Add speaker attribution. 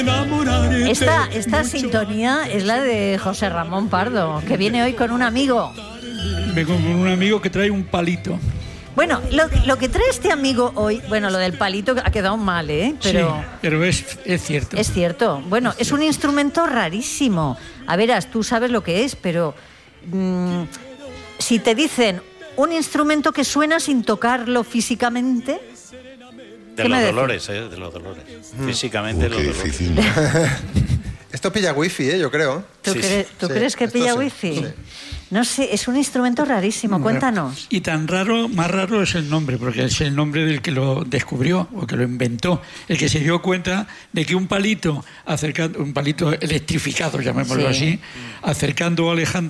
Speaker 1: Esta sintonía es la de José Ramón Pardo, que viene hoy con un amigo.
Speaker 2: Vengo con un amigo que trae un palito.
Speaker 1: Bueno, lo que trae este amigo hoy, bueno, lo del palito ha quedado mal, pero
Speaker 2: sí, pero es cierto.
Speaker 1: Es cierto. Bueno, es un instrumento rarísimo. A verás, tú sabes lo que es, pero si te dicen un instrumento que suena sin tocarlo físicamente...
Speaker 3: De los dolores, de los dolores. Físicamente, los dolores.
Speaker 4: Difícil.
Speaker 5: Esto pilla wifi, yo creo.
Speaker 1: ¿Tú crees que pilla wifi? Sí. No sé, es un instrumento rarísimo. Cuéntanos.
Speaker 2: Y tan raro, más raro es el nombre, porque es el nombre del que lo descubrió o que lo inventó, el que se dio cuenta de que un palito electrificado, llamémoslo así, acercando a Alejandro